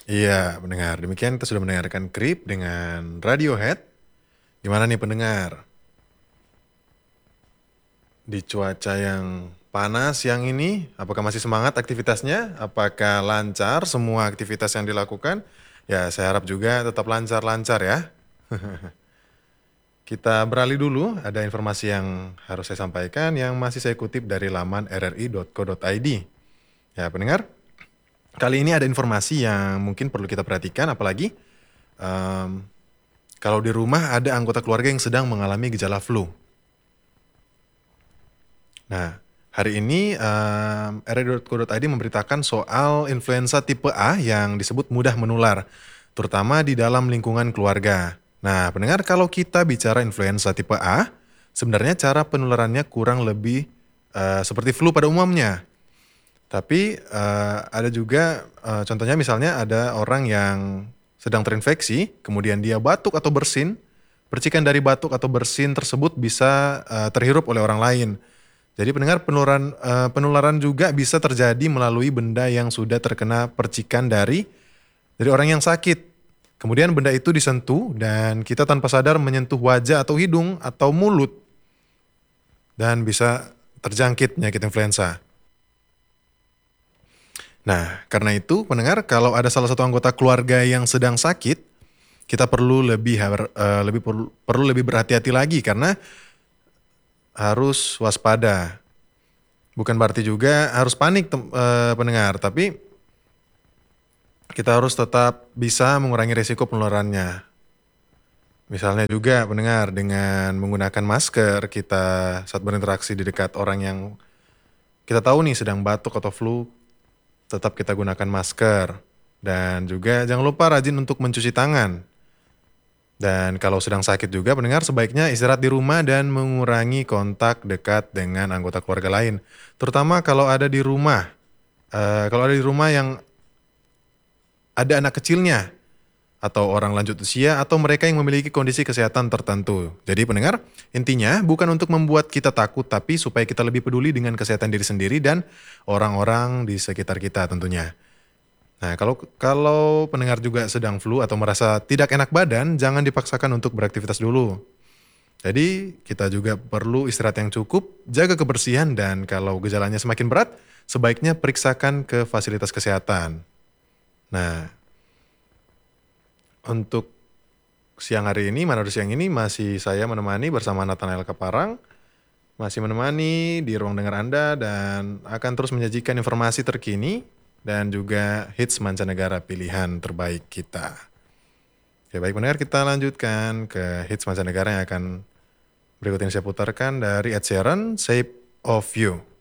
Iya, pendengar. Demikian kita sudah mendengarkan Creep dengan Radiohead. Gimana nih pendengar? Di cuaca yang panas yang ini, apakah masih semangat aktivitasnya? Apakah lancar semua aktivitas yang dilakukan? Ya, saya harap juga tetap lancar-lancar ya. Kita beralih dulu, ada informasi yang harus saya sampaikan yang masih saya kutip dari laman rri.co.id. Ya, pendengar, kali ini ada informasi yang mungkin perlu kita perhatikan, apalagi em, kalau di rumah ada anggota keluarga yang sedang mengalami gejala flu. Nah, hari ini rri.co.id memberitakan soal influenza tipe A yang disebut mudah menular, terutama di dalam lingkungan keluarga. Nah, pendengar, kalau kita bicara influenza tipe A, sebenarnya cara penularannya kurang lebih seperti flu pada umumnya. Tapi ada juga contohnya misalnya ada orang yang sedang terinfeksi, kemudian dia batuk atau bersin, percikan dari batuk atau bersin tersebut bisa terhirup oleh orang lain. Jadi pendengar, penularan juga bisa terjadi melalui benda yang sudah terkena percikan dari orang yang sakit. Kemudian benda itu disentuh dan kita tanpa sadar menyentuh wajah atau hidung atau mulut dan bisa terjangkit penyakit influenza. Nah, karena itu pendengar, kalau ada salah satu anggota keluarga yang sedang sakit, kita perlu perlu lebih berhati-hati lagi karena harus waspada. Bukan berarti juga harus panik pendengar, tapi kita harus tetap bisa mengurangi risiko penularannya. Misalnya juga pendengar dengan menggunakan masker kita saat berinteraksi di dekat orang yang kita tahu nih sedang batuk atau flu, tetap kita gunakan masker. Dan juga jangan lupa rajin untuk mencuci tangan. Dan kalau sedang sakit juga pendengar sebaiknya istirahat di rumah dan mengurangi kontak dekat dengan anggota keluarga lain. Terutama kalau ada di rumah. Kalau ada di rumah yang ada anak kecilnya atau orang lanjut usia atau mereka yang memiliki kondisi kesehatan tertentu. Jadi pendengar, intinya bukan untuk membuat kita takut tapi supaya kita lebih peduli dengan kesehatan diri sendiri dan orang-orang di sekitar kita tentunya. Nah, kalau pendengar juga sedang flu atau merasa tidak enak badan, jangan dipaksakan untuk beraktivitas dulu. Jadi, kita juga perlu istirahat yang cukup, jaga kebersihan dan kalau gejalanya semakin berat, sebaiknya periksakan ke fasilitas kesehatan. Nah, untuk siang hari ini, Manado siang ini masih saya menemani bersama Nathanael Kaparang, masih menemani di ruang dengar Anda dan akan terus menyajikan informasi terkini dan juga hits mancanegara pilihan terbaik kita. Oke, baik pendengar, kita lanjutkan ke hits mancanegara yang akan berikut ini saya putarkan dari Ed Sheeran, Shape of You.